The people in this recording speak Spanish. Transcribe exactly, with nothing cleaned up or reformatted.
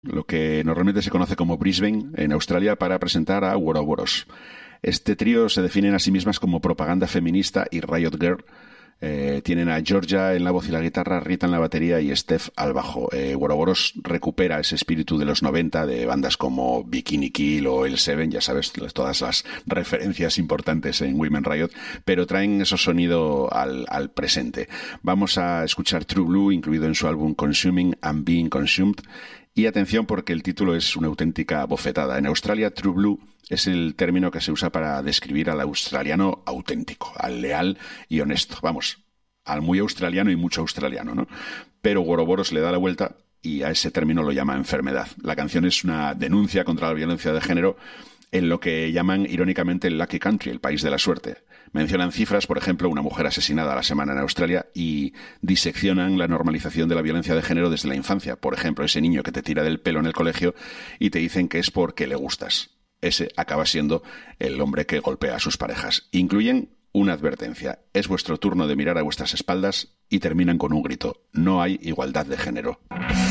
lo que normalmente se conoce como Brisbane, en Australia, para presentar a Ouroboros. Este trío se definen a sí mismas como propaganda feminista y Riot Girl. Eh, tienen a Georgia en la voz y la guitarra, Rita en la batería y Steph al bajo. Eh, Ouroboros recupera ese espíritu de los noventa de bandas como Bikini Kill o El Seven, ya sabes, todas las referencias importantes en Women Riot, pero traen ese sonido al, al presente. Vamos a escuchar True Blue, incluido en su álbum Consuming and Being Consumed. Y atención, porque el título es una auténtica bofetada. En Australia, True Blue es el término que se usa para describir al australiano auténtico, al leal y honesto. Vamos, al muy australiano y mucho australiano, ¿no? Pero Ouroboros le da la vuelta y a ese término lo llama enfermedad. La canción es una denuncia contra la violencia de género en lo que llaman irónicamente el Lucky Country, el país de la suerte. Mencionan cifras, por ejemplo, una mujer asesinada a la semana en Australia, y diseccionan la normalización de la violencia de género desde la infancia. Por ejemplo, ese niño que te tira del pelo en el colegio y te dicen que es porque le gustas. Ese acaba siendo el hombre que golpea a sus parejas. Incluyen una advertencia: es vuestro turno de mirar a vuestras espaldas, y terminan con un grito: no hay igualdad de género.